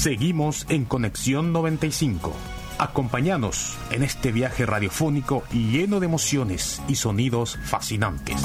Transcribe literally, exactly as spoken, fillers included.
Seguimos en Conexión noventa y cinco. Acompáñanos en este viaje radiofónico lleno de emociones y sonidos fascinantes.